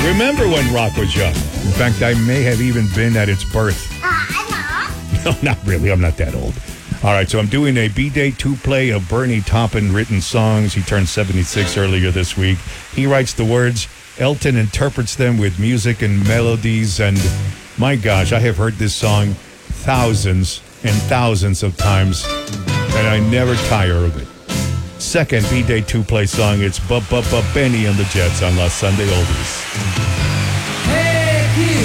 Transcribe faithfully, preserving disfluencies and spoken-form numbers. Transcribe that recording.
I remember when rock was young. In fact, I may have even been at its birth. No, not really. I'm not that old. All right, so I'm doing a B-Day two-play of Bernie Taupin written songs. He turned seventy-six earlier this week. He writes the words. Elton interprets them with music and melodies. And my gosh, I have heard this song thousands and thousands of times, and I never tire of it. Second B-Day two-play song, it's Ba Ba Ba Benny and the Jets on La Sunday Oldies.